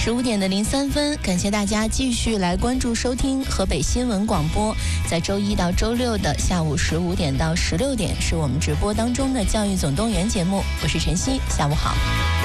15:03，感谢大家继续来关注收听河北新闻广播。在周一到周六的下午15点到16点，是我们直播当中的教育总动员节目。我是晨曦，下午好。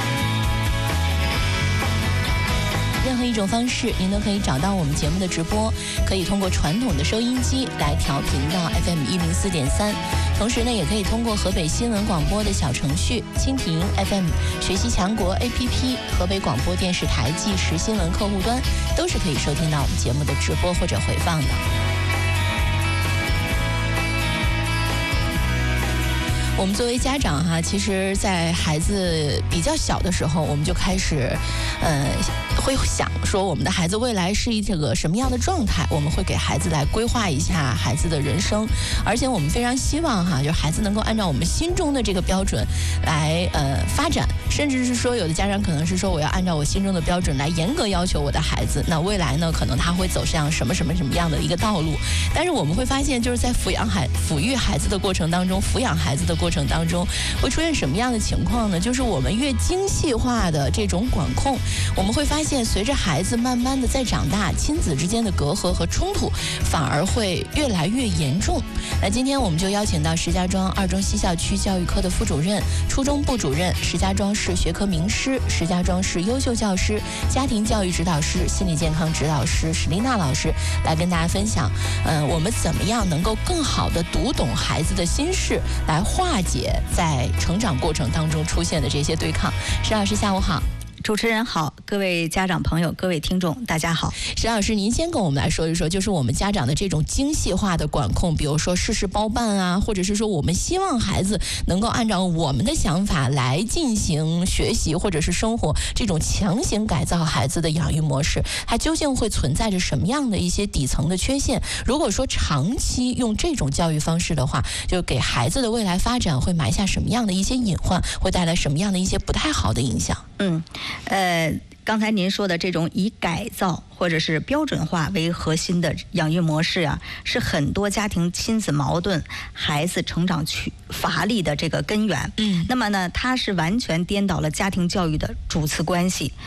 任何一种方式您都可以找到我们节目的直播，可以通过传统的收音机来调频到 FM104.3，同时呢也可以通过河北新闻广播的小程序、蜻蜓 FM、学习强国 APP、河北广播电视台即时新闻客户端，都是可以收听到我们节目的直播或者回放的。我们作为家长哈，其实在孩子比较小的时候，我们就开始会想说我们的孩子未来是这个什么样的状态，我们会给孩子来规划一下孩子的人生，而且我们非常希望哈，就孩子能够按照我们心中的这个标准来发展，甚至是说有的家长可能是说我要按照我心中的标准来严格要求我的孩子，那未来呢可能他会走向什么样的一个道路。但是我们会发现，就是在抚育孩子的过程当中，抚养孩子的过程当中会出现什么样的情况呢？就是我们越精细化的这种管控，我们会发现随着孩子慢慢的在长大，亲子之间的隔阂和冲突反而会越来越严重。那今天我们就邀请到石家庄二中西校区教育科的副主任、初中部主任、石家庄市学科名师、石家庄市优秀教师、家庭教育指导师、心理健康指导师史丽娜老师来跟大家分享我们怎么样能够更好的读懂孩子的心事，来化解在成长过程当中出现的这些对抗。石老师下午好。 主持人好，各位家长朋友，各位听众大家好。 石老师，您先跟我们来说一说，就是我们家长的这种精细化的管控，比如说事事包办啊，或者是说我们希望孩子能够按照我们的想法来进行学习或者是生活，这种强行改造孩子的养育模式，它究竟会存在着什么样的一些底层的缺陷？如果说长期用这种教育方式的话，就给孩子的未来发展会埋下什么样的一些隐患，会带来什么样的一些不太好的影响？ 刚才您说的这种以改造或者是标准化为核心的养育模式啊，是很多家庭亲子矛盾、孩子成长乏力的这个根源。那么呢，它是完全颠倒了家庭教育的主次关系。